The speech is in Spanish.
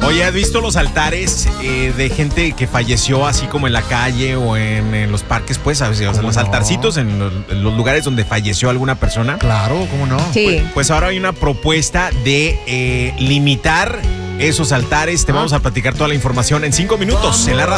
Oye, ¿has visto los altares de gente que falleció así como en la calle o en los parques? Pues, ¿sabes? O sea, los altarcitos en los lugares donde falleció alguna persona. Claro, ¿cómo no? Sí. Pues ahora hay una propuesta de limitar esos altares. Te vamos a platicar toda la información en 5 minutos en La Raza.